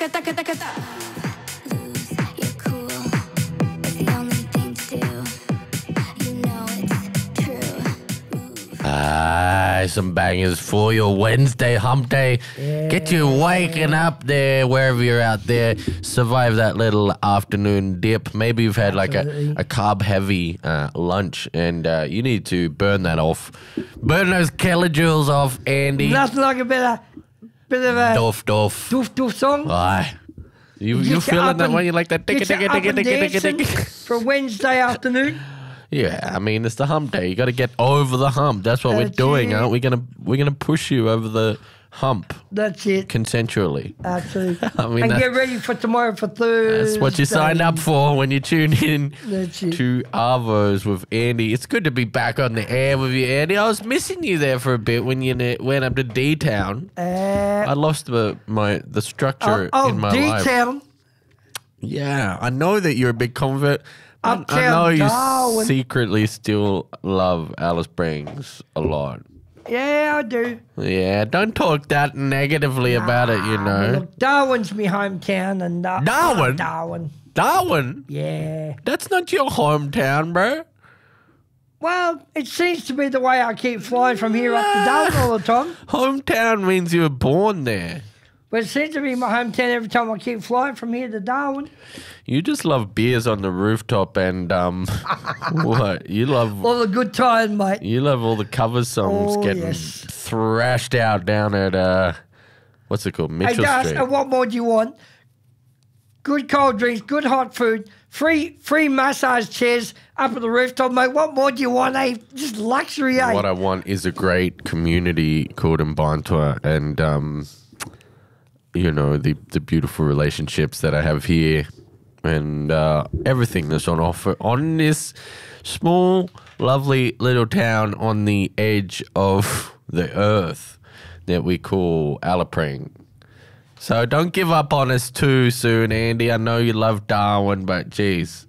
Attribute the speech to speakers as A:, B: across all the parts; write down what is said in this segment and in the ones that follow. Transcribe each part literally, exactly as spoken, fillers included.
A: Ah, some bangers for your Wednesday hump day. Yeah. Get you waking up there wherever you're out there. Survive that little afternoon dip. Maybe you've had Absolutely. like a, a carb-heavy uh, lunch and uh, you need to burn that off. Burn those kilojoules off, Andy.
B: Nothing like a bit of, bit of a...
A: Doof, doof.
B: Doof, doof song.
A: Aye. You, you feeling that one? You like that?
B: Get you up and dancing for Wednesday afternoon.
A: Yeah, I mean it's the hump day. You got to get over the hump. That's what That's we're doing, it. aren't we? Gonna we're gonna push you over the hump.
B: That's it.
A: Consensually.
B: Absolutely.
A: I mean,
B: and get ready for tomorrow for Thursday.
A: That's what you signed up for when you tune in
B: That's it.
A: to Arvos with Andy. It's good to be back on the air with you, Andy. I was missing you there for a bit when you went up to D-Town.
B: Uh,
A: I lost the my the structure
B: oh, oh,
A: in my life.
B: D-Town.
A: Yeah, I know that you're a big convert.
B: Uptown
A: I know you
B: Darwin.
A: secretly still love Alice Springs a lot.
B: Yeah, I do.
A: Yeah, don't talk that negatively nah, about it, you know.
B: Look, Darwin's my hometown. and uh,
A: Darwin?
B: Oh, Darwin.
A: Darwin?
B: Yeah.
A: That's not your hometown, bro.
B: Well, it seems to be the way I keep flying from here up to Darwin all the time.
A: Hometown means you were born there.
B: But it seems to be my hometown every time I keep flying from here to Darwin.
A: You just love beers on the rooftop and, um, what? You love...
B: all the good time, mate.
A: You love all the cover songs
B: oh,
A: getting
B: yes.
A: thrashed out down at, uh, what's it called, Mitchell
B: hey, guys,
A: Street.
B: And what more do you want? Good cold drinks, good hot food, free free massage chairs up at the rooftop, mate. What more do you want, eh? Just luxury, eh?
A: What I want is a great community called Mbantua and... um. You know, the, the beautiful relationships that I have here and uh, everything that's on offer on this small, lovely little town on the edge of the earth that we call Alaprang. So don't give up on us too soon, Andy. I know you love Darwin, but geez,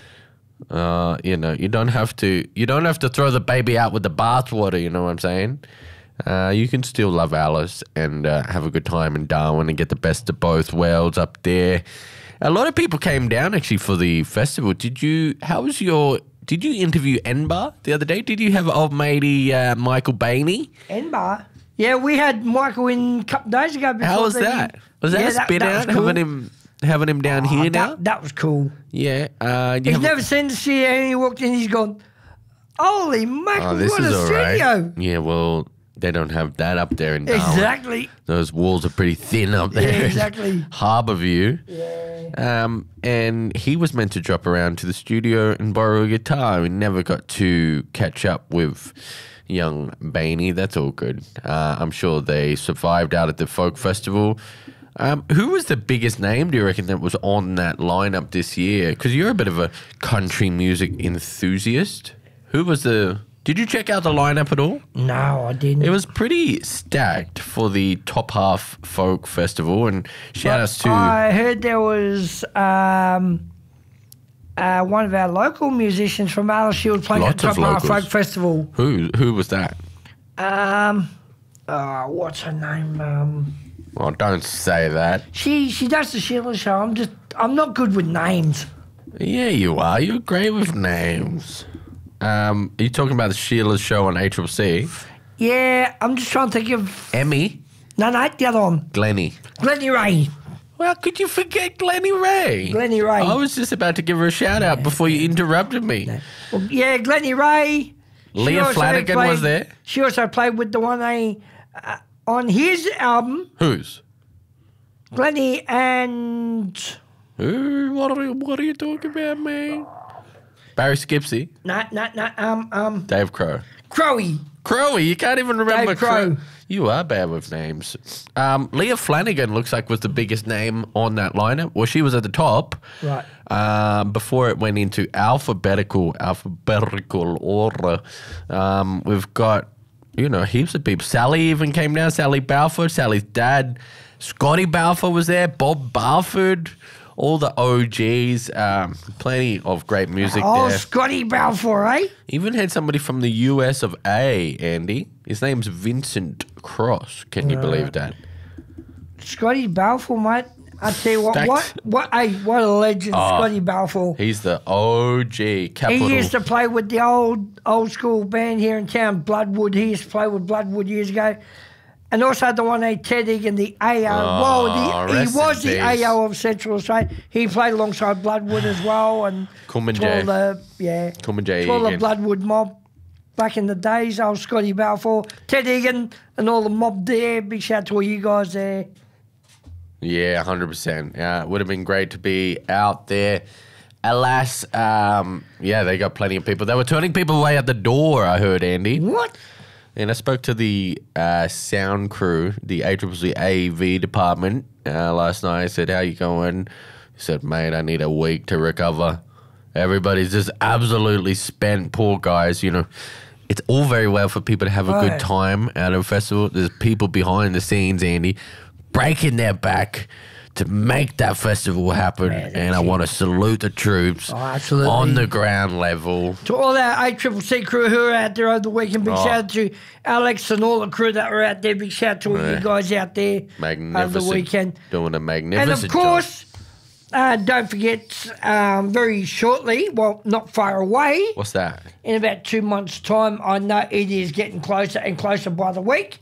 A: uh, you know, you don't have to. You don't have to throw the baby out with the bathwater. You know what I'm saying? Uh, you can still love Alice and uh, have a good time in Darwin and get the best of both worlds up there. A lot of people came down actually for the festival. Did you? How was your? Did you interview Enbar the other day? Did you have old matey uh, Michael Bainey?
B: Enbar? Yeah, we had Michael in a couple of days ago.
A: How was
B: the,
A: that? Was that
B: yeah,
A: a spin
B: that,
A: out
B: that cool.
A: having him having him down
B: oh,
A: here
B: that,
A: now?
B: That was cool.
A: Yeah. Uh,
B: he's never a... seen the studio and he walked in. He's gone, holy mackerel!
A: Oh, this
B: what
A: is
B: a
A: all
B: studio!
A: Right. Yeah, well. They don't have that up there in Darwin.
B: Exactly.
A: Those walls are pretty thin up there.
B: Yeah, exactly.
A: Harbourview.
B: Yeah.
A: Um, and he was meant to drop around to the studio and borrow a guitar. We never got to catch up with young Bainey. That's all good. Uh, I'm sure they survived out at the folk festival. Um, who was the biggest name, do you reckon, that was on that lineup this year? Because you're a bit of a country music enthusiast. Who was the... Did you check out the lineup at all?
B: No, I didn't.
A: It was pretty stacked for the Top Half Folk Festival, and shout outs to...
B: I heard there was um, uh, one of our local musicians from Alice Shield playing at the Top Half Folk Festival.
A: Who Who was that?
B: Um, uh, what's her name? Um,
A: well, don't say that.
B: She she does the Sheila show. I'm just I'm not good with names.
A: Yeah, you are. You're great with names. Um, are you talking about the Sheila's show on A C C C?
B: Yeah, I'm just trying to think of...
A: Emmy?
B: No, no, the other one.
A: Glennie.
B: Glennie Ray.
A: Well, could you forget Glennie Ray?
B: Glennie Ray.
A: I was just about to give her a shout out yeah, before you interrupted me.
B: No. Well, yeah, Glennie Ray.
A: Leah Flanagan
B: played,
A: was there.
B: She also played with the one a, uh, on his album.
A: Whose?
B: Glennie and...
A: Ooh, what are you, what are you talking about, man? Barry Skipsey.
B: No, no, no. Um, um.
A: Dave Crow.
B: Crowy.
A: Crowy. You can't even remember
B: Dave Crow.
A: Crow. You are bad with names. Um, Leah Flanagan looks like was the biggest name on that lineup. Well, she was at the top.
B: Right.
A: Um, before it went into alphabetical, alphabetical order. Um, we've got, you know, heaps of people. Sally even came down. Sally Balfour. Sally's dad. Scotty Balfour was there. Bob Balford. All the O Gs, um, plenty of great music
B: oh,
A: there.
B: Oh, Scotty Balfour, eh?
A: Even had somebody from the U S of A, Andy. His name's Vincent Cross. Can you
B: right.
A: believe that?
B: Scotty Balfour, mate. I tell you what,
A: Stacked.
B: what, what, hey, what a legend,
A: Oh.
B: Scotty Balfour.
A: He's the O G capital.
B: He used to play with the old old school band here in town, Bloodwood. He used to play with Bloodwood years ago. And also the one, named Ted Egan, the A O.
A: Oh,
B: well, the, he
A: rest
B: was
A: in
B: the
A: peace.
B: A O of Central Australia. He played alongside Bloodwood as well. And
A: Coolman
B: to all
A: J.
B: the, yeah,
A: Coolman J.
B: to all the
A: Egan.
B: Bloodwood mob back in the days. Old Scotty Balfour, Ted Egan, and all the mob there. Big shout out to all you guys there.
A: Yeah, one hundred percent. Yeah, it would have been great to be out there. Alas, um, yeah, they got plenty of people. They were turning people away at the door, I heard, Andy.
B: What?
A: And I spoke to the uh, sound crew, the A C C C A V department uh, last night. I said, how you going? He said, mate, I need a week to recover. Everybody's just absolutely spent, poor guys, you know. It's all very well for people to have a
B: Right.
A: good time at a festival. There's people behind the scenes, Andy, breaking their back to make that festival happen.
B: Man,
A: and I want to salute the troops
B: Oh, absolutely.
A: on the ground level.
B: To all our A C C C crew who are out there over the weekend, big
A: Oh.
B: shout out to Alex and all the crew that were out there. Big shout out to all
A: Yeah.
B: you guys out there over
A: Magnificent.
B: the weekend.
A: Doing a
B: And
A: magnificent
B: of course, uh, don't forget, um, very shortly, well, not far away,
A: job. What's that?
B: in about two months' time, I know it is getting closer and closer by the week.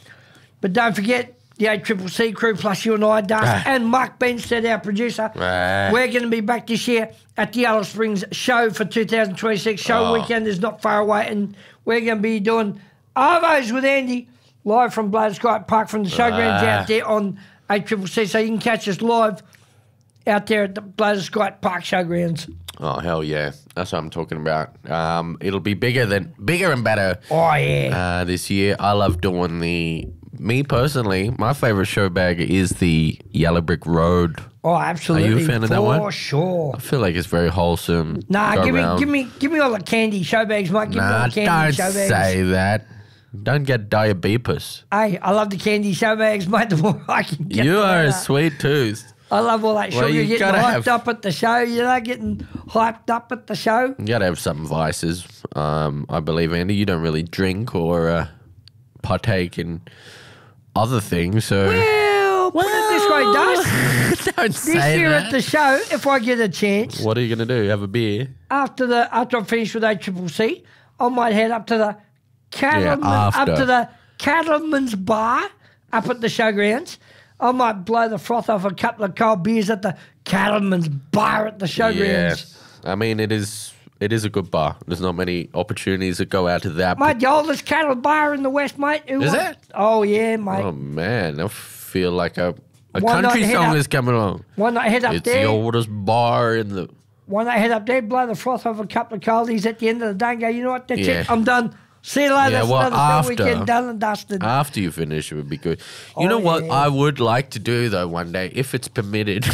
B: But don't forget, the A C C C crew, plus you and I, Dust,
A: Ah.
B: and Mark Benstead, our producer.
A: Ah.
B: We're going to be back this year at the Alice Springs show for two thousand twenty-six. Show
A: Oh.
B: weekend is not far away, and we're going to be doing Arvos with Andy live from Bladescott Park from the showgrounds
A: Ah.
B: out there on A C C C. So you can catch us live out there at the Bladescott Park showgrounds.
A: Oh hell yeah! That's what I'm talking about. Um, it'll be bigger than bigger and better
B: Oh, yeah.
A: uh, this year. I love doing the. Me personally, my favorite show bag is the Yellow Brick Road.
B: oh, absolutely.
A: Are you a fan of that
B: For
A: one?
B: For sure.
A: I feel like it's very wholesome.
B: Nah,
A: Go
B: give me,
A: around.
B: give me, give me all the candy show bags, mate. Give me all
A: Nah,
B: the candy
A: don't
B: show bags.
A: say that. Don't get diabetes.
B: Hey, I love the candy show bags, mate. The more I can get.
A: You
B: the
A: are a
B: better.
A: sweet tooth.
B: I love all that
A: Well,
B: sugar
A: you
B: getting
A: gotta
B: hyped
A: have-
B: up at the show. You know, getting hyped up at the show.
A: You gotta have some vices. Um, I believe, Andy, you don't really drink or uh, partake in other things. So
B: Well, put it this way, Dust.
A: don't
B: This
A: say
B: year
A: that.
B: at the show, if I get a chance,
A: What are you gonna do? Have a beer?
B: after the after I finish with A C C C, I might head up to the cattleman, up
A: after.
B: to the cattleman's bar up at the showgrounds. I might blow the froth off a couple of cold beers at the cattleman's bar at the showgrounds.
A: I mean, it is it is a good bar. There's not many opportunities that go out to that.
B: Mate, the oldest cattle bar in the West, mate. Who
A: Is
B: won-
A: it?
B: Oh, yeah, mate.
A: Oh man, I feel like a a
B: Why not
A: country
B: head
A: song
B: up-
A: is coming along.
B: Why not head up
A: It's
B: there?
A: the oldest bar in the.
B: Why not head up there, blow the froth off a couple of coldies at the end of the day and go, you know what, that's
A: Yeah.
B: it, I'm done. See you later,
A: Yeah,
B: that's
A: well,
B: another
A: after-
B: film weekend done and dusted.
A: After you finish, it would be good. You
B: Oh,
A: know what
B: yeah.
A: I would like to do though one day, if it's permitted.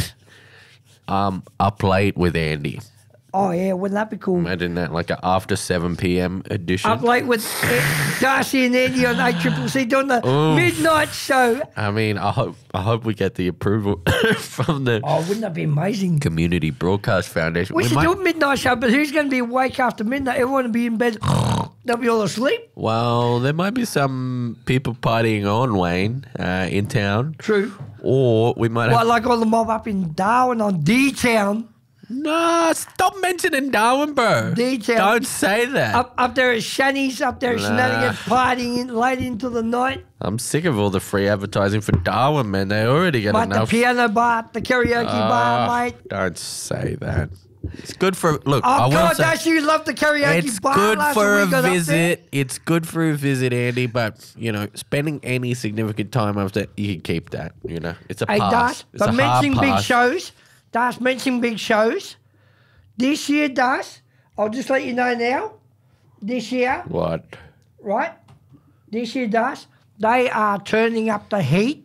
A: um, up late with Andy.
B: oh, yeah, wouldn't that be cool?
A: Imagine that, like a after seven p.m. edition.
B: Up late with uh, Darcy and Andy on A C C C doing the
A: Oof.
B: midnight show.
A: I mean, I hope I hope we get the approval from the
B: Oh, wouldn't that be amazing?
A: Community Broadcast Foundation.
B: We, should
A: might-
B: do a midnight show, but who's going to be awake after midnight? Everyone will be in bed. They'll be all asleep.
A: Well, there might be some people partying on Wayne uh, in town,
B: True.
A: or we might
B: Well,
A: have.
B: like all the mob up in Darwin on D-Town.
A: No, stop mentioning Darwin, bro.
B: Detail.
A: Don't say that.
B: Up, up there at Shani's, up there at
A: Nah.
B: Shenanigans, partying in, late into the night.
A: I'm sick of all the free advertising for Darwin, man. They already get
B: Like the
A: enough.
B: piano bar, the karaoke bar,
A: Ah,
B: mate.
A: Don't say that. It's good for look.
B: Oh,
A: I will
B: God,
A: say,
B: don't you love the karaoke
A: it's
B: bar?
A: good
B: last
A: for
B: time
A: a
B: we got up there?
A: visit. It's good for a visit, Andy. But you know, spending any significant time after you can keep that. You know, it's a
B: Hey,
A: pass.
B: Das,
A: It's
B: but
A: a hard
B: mentioning big
A: pass.
B: shows, Das, mentioning big shows. This year, Das, I'll just let you know now. This year,
A: What?
B: right? This year, Das, they are turning up the heat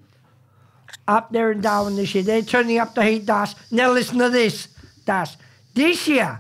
B: up there in Darwin this year. They're turning up the heat, Das. Now listen to this, Das. This year,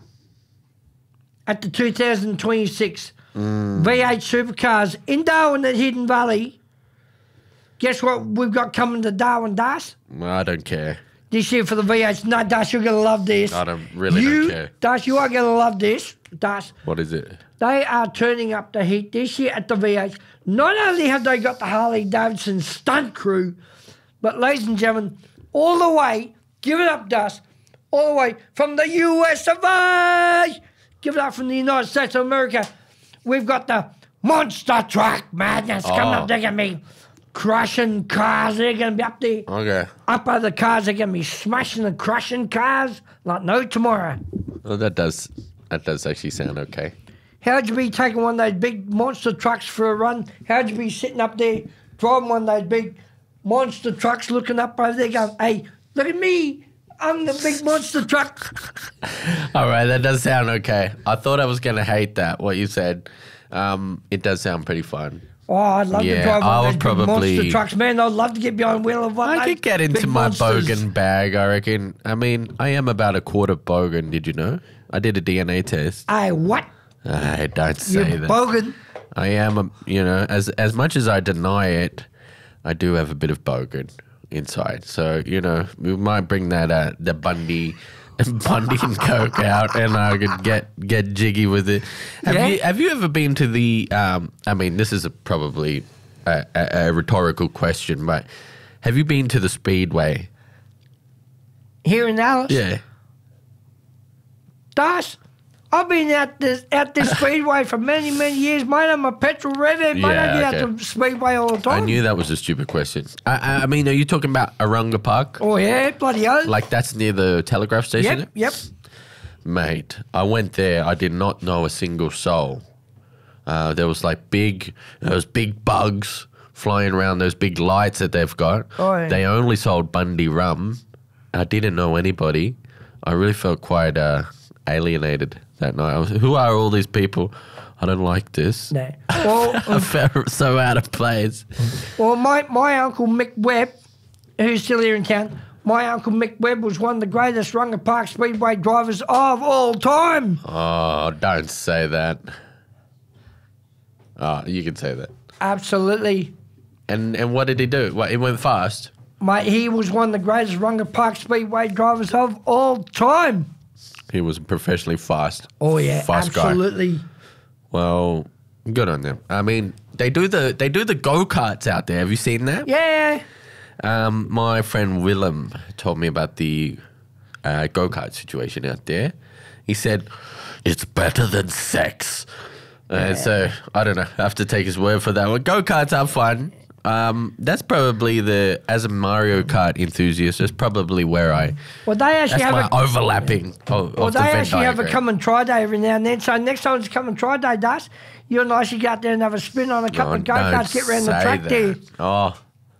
B: at the two thousand twenty-six V eight Supercars in Darwin at Hidden Valley, guess what we've got coming to Darwin, Das?
A: I don't care.
B: This year for the V eights. No, Das, you're going to love this.
A: I don't really
B: you,
A: don't care.
B: Das, you are going to love this. Das,
A: What is it?
B: they are turning up the heat this year at the V eights. Not only have they got the Harley Davidson stunt crew, but ladies and gentlemen, all the way Give it up, Das. All the way from the U S of A. Give it up from the United States of America. We've got the monster truck madness coming
A: Oh.
B: up. They're going to be crushing cars. They're going to be up there.
A: Okay.
B: Up by the cars. They're going to be smashing and crushing cars like no tomorrow.
A: Well, that does that does actually sound okay.
B: How'd you be taking one of those big monster trucks for a run? How'd you be sitting up there driving one of those big monster trucks looking up over there going, hey, look at me. I'm the big monster truck.
A: All right, that does sound okay. I thought I was going to hate that, what you said. Um, it does sound pretty fun.
B: Oh, I'd love
A: Yeah,
B: to drive
A: I
B: one of
A: would
B: those big
A: probably-
B: monster trucks, man. I'd love to get behind the wheel of one of
A: I
B: those
A: could get into
B: big
A: my
B: monsters.
A: bogan bag, I reckon. I mean, I am about a quarter bogan, did you know? I did a D N A test.
B: Hey, what?
A: I don't
B: You
A: say that.
B: bogan.
A: I am, a, you know, as as much as I deny it, I do have a bit of bogan inside. So, you know, we might bring that, uh, the Bundy... Bundy and Coke out, and I could get get jiggy with it. Have
B: Yeah.
A: you have you ever been to the? Um, I mean, this is a, probably a, a, a rhetorical question, but have you been to the Speedway?
B: Here in Alice.
A: Yeah.
B: Das, I've been at this at this speedway for many, many years, mate. I'm a petrol redhead, mate. I
A: Yeah,
B: get
A: okay.
B: out to speedway all the
A: I
B: time.
A: knew that was a stupid question. I, I, I mean, are you talking about Arunga Park?
B: Oh, yeah, bloody hell.
A: Like that's near the telegraph station?
B: Yep, yep.
A: Mate, I went there. I did not know a single soul. Uh, there was like big, there was big bugs flying around those big lights that they've got.
B: Oh, yeah.
A: They only sold Bundy rum. I didn't know anybody. I really felt quite uh, alienated that night. I was, who are all these people? I don't like this.
B: No. Well,
A: I felt so out of place.
B: well my, my uncle Mick Webb, who's still here in town, my uncle Mick Webb was one of the greatest Runga Park Speedway drivers of all time.
A: Oh, don't say that. Oh, you can say that.
B: Absolutely.
A: And and what did he do? What, he went fast?
B: Mate, he was one of the greatest Runga Park Speedway drivers of all time.
A: He was professionally fast.
B: Oh, yeah,
A: Fast guy.
B: absolutely.
A: Well, good on them. I mean, they do the they do the go-karts out there. Have you seen that?
B: Yeah.
A: Um, my friend Willem told me about the uh, go-kart situation out there. He said, it's better than sex. Uh, so, I don't know. I have to take his word for that one. Go-karts are fun. Um, that's probably the, as a Mario Kart enthusiast, that's probably where I,
B: Well, they actually
A: that's
B: have
A: my
B: a,
A: overlapping of,
B: well,
A: of
B: they
A: the Venn
B: actually have a
A: diagram.
B: come and try day every now and then. So next time it's come and try day, Das, you and I should go out there and have a spin on a couple
A: Oh,
B: of go-karts, get around the
A: don't
B: track
A: say
B: there.
A: that. Oh,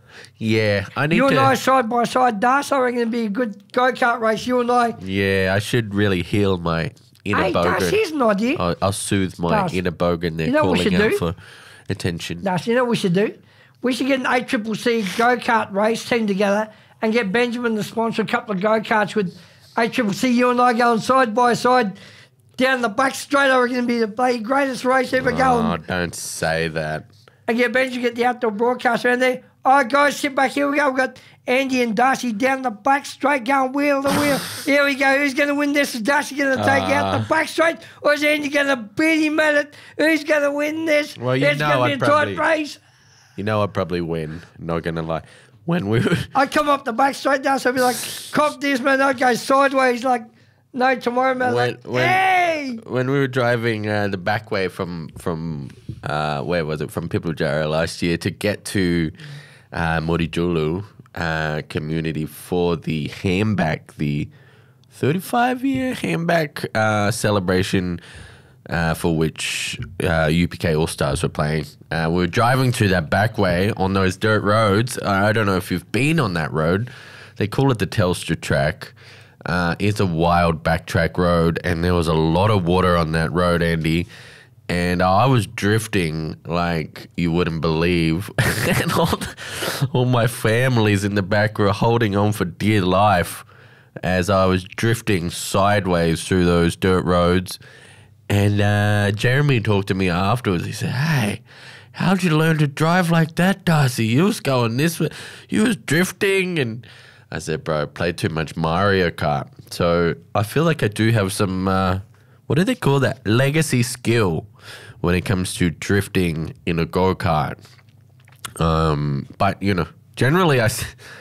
A: yeah. I need
B: You and
A: to.
B: I side by side, Das. I reckon it'd be a good go-kart race. You and I.
A: Yeah, I should really heal my inner
B: Hey, Das,
A: bogan.
B: here's an idea.
A: I'll, I'll soothe my
B: Das,
A: inner bogan there,
B: you know what we
A: calling
B: should
A: out
B: do?
A: for attention.
B: Das, you know what we should do? We should get an A C C C go-kart race team together and get Benjamin to sponsor a couple of go-karts with A C C C. You and I going side by side down the back straight. I reckon it'd be the bloody greatest race ever going.
A: Oh, don't say that.
B: And get Benji, get the outdoor broadcast around there. All right, guys, sit back. Here we go. We've got Andy and Darcy down the back straight going wheel to wheel. Here we go. Who's going to win this? Is Darcy going to take out
A: Uh.
B: the back straight? Or is Andy going to beat him at it? Who's going to win this?
A: Well, you
B: it's
A: know
B: going to
A: I'd
B: be a
A: probably-
B: tight race.
A: You know I'd probably win, not going to lie. When we were...
B: I'd come up the back straight down, so I'd be like, cop this, man. I'd go sideways like, no, tomorrow, man.
A: When-
B: Like,
A: when-
B: hey!
A: When we were driving uh, the back way from, from uh, where was it, from Pipujara last year to get to uh, Morijulu uh, community for the Handback, the thirty-five-year Handback uh, celebration uh, for which uh, U P K All-Stars were playing. Uh, we were driving through that back way on those dirt roads. Uh, I don't know if you've been on that road. They call it the Telstra track. Uh, it's a wild backtrack road, and there was a lot of water on that road, Andy. And I was drifting like you wouldn't believe. And all, all my families in the back were holding on for dear life as I was drifting sideways through those dirt roads. And uh, Jeremy talked to me afterwards. He said, hey, how'd you learn to drive like that, Darcy? You was going this way. You was drifting. And I said, bro, I played too much Mario Kart. So I feel like I do have some, uh, what do they call that? Legacy skill when it comes to drifting in a go-kart. Um, but, you know, generally I, s-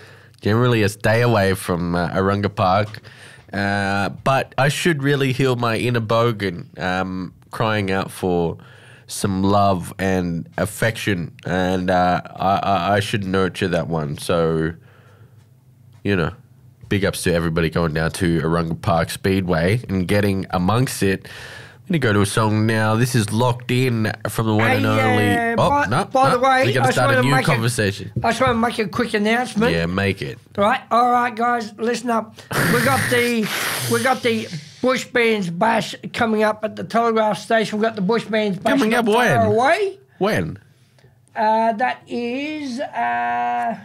A: generally, I stay away from uh, Arunga Park. Uh, but I should really heal my inner bogan, um, crying out for some love and affection, and uh, I, I, I should nurture that one. So, you know, big ups to everybody going down to Arunga Park Speedway and getting amongst it. I'm going to go to a song now. This is Locked In from the one
B: Hey,
A: and only...
B: uh,
A: oh,
B: by-
A: no,
B: by
A: no,
B: the way,
A: we're going
B: I
A: to
B: just wanna
A: start a new
B: make a-
A: conversation.
B: I just want to make a quick announcement.
A: Yeah, make it.
B: Right, all right, guys, listen up. We got the we got the Bush Bands bash coming up at the Telegraph Station. We got the Bush Bands bash
A: Coming up
B: not far
A: when?
B: away.
A: When?
B: Uh, that is uh,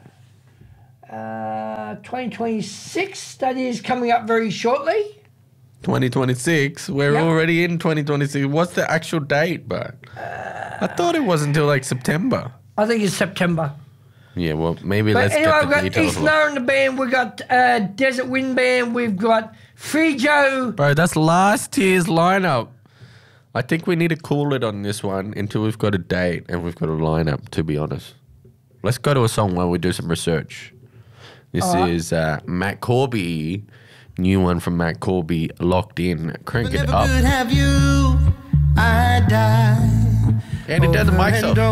B: uh, twenty twenty-six. That is coming up very shortly.
A: twenty twenty-six. We're
B: Yep.
A: already in twenty twenty-six. What's the actual date, but I thought it was until like September.
B: I think it's September.
A: Yeah, well, maybe
B: But
A: let's
B: anyway,
A: get
B: we've
A: the
B: got
A: details.
B: East Nara in the band. We've got uh, Desert Wind Band. We've got Free Joe.
A: Bro, that's last year's lineup. I think we need to cool it on this one until we've got a date and we've got a lineup, to be honest. Let's go to a song while we do some research. This
B: All right.
A: is uh, Matt Corby. New one from Matt Corby, Locked In. Crank it
C: Never
A: up.
C: could have you, I die.
A: And it does the mics off.